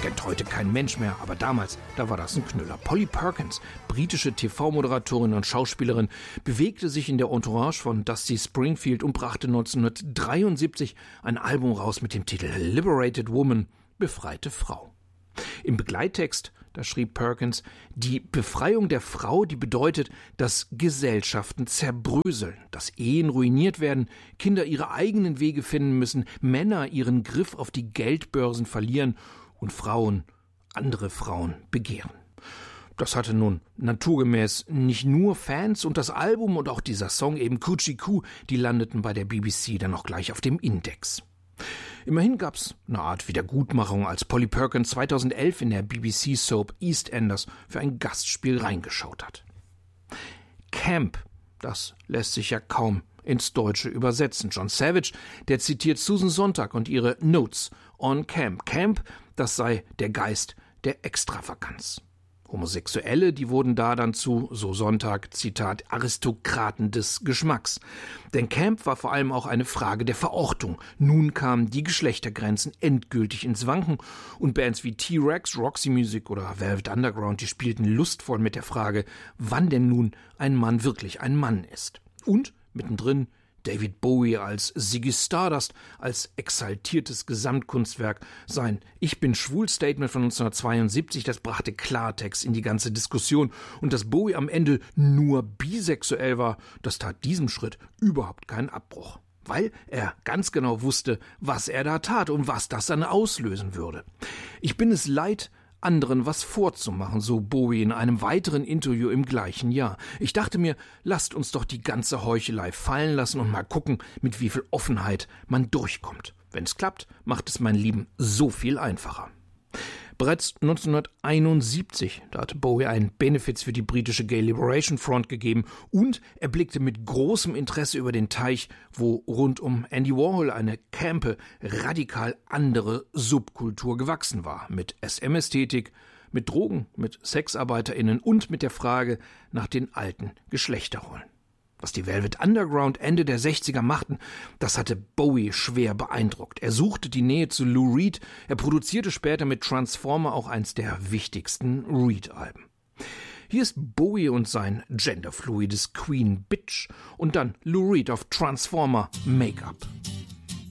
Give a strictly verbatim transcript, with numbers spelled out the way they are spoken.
kennt heute kein Mensch mehr, aber damals, da war das ein Knüller. Polly Perkins, britische T V-Moderatorin und Schauspielerin, bewegte sich in der Entourage von Dusty Springfield und brachte neunzehnhundertdreiundsiebzig ein Album raus mit dem Titel Liberated Woman, befreite Frau. Im Begleittext, da schrieb Perkins, die Befreiung der Frau, die bedeutet, dass Gesellschaften zerbröseln, dass Ehen ruiniert werden, Kinder ihre eigenen Wege finden müssen, Männer ihren Griff auf die Geldbörsen verlieren und Frauen andere Frauen begehren. Das hatte nun naturgemäß nicht nur Fans und das Album und auch dieser Song eben Coochie Coo, die landeten bei der B B C dann auch gleich auf dem Index. Immerhin gab's eine Art Wiedergutmachung, als Polly Perkins zweitausendelf in der B B C-Soap EastEnders für ein Gastspiel reingeschaut hat. Camp, das lässt sich ja kaum ins Deutsche übersetzen. John Savage, der zitiert Susan Sontag und ihre Notes on Camp. Camp, das sei der Geist der Extravaganz. Homosexuelle, die wurden da dann zu, so Sonntag, Zitat, Aristokraten des Geschmacks. Denn Camp war vor allem auch eine Frage der Verortung. Nun kamen die Geschlechtergrenzen endgültig ins Wanken und Bands wie T-Rex, Roxy Music oder Velvet Underground, die spielten lustvoll mit der Frage, wann denn nun ein Mann wirklich ein Mann ist. Und mittendrin David Bowie als Ziggy Stardust, als exaltiertes Gesamtkunstwerk. Sein Ich-bin-schwul-Statement von neunzehnhundertzweiundsiebzig, das brachte Klartext in die ganze Diskussion. Und dass Bowie am Ende nur bisexuell war, das tat diesem Schritt überhaupt keinen Abbruch. Weil er ganz genau wusste, was er da tat und was das dann auslösen würde. Ich bin es leid, anderen was vorzumachen, so Bowie in einem weiteren Interview im gleichen Jahr. Ich dachte mir, lasst uns doch die ganze Heuchelei fallen lassen und mal gucken, mit wie viel Offenheit man durchkommt. Wenn es klappt, macht es mein Leben so viel einfacher. Bereits neunzehnhunderteinundsiebzig, da hatte Bowie einen Benefiz für die britische Gay Liberation Front gegeben und er blickte mit großem Interesse über den Teich, wo rund um Andy Warhol eine campe, radikal andere Subkultur gewachsen war. Mit S M-Ästhetik, mit Drogen, mit SexarbeiterInnen und mit der Frage nach den alten Geschlechterrollen. Was die Velvet Underground Ende der sechziger machten, das hatte Bowie schwer beeindruckt. Er suchte die Nähe zu Lou Reed, er produzierte später mit Transformer auch eins der wichtigsten Reed-Alben. Hier ist Bowie und sein genderfluides Queen Bitch und dann Lou Reed auf Transformer Make-up.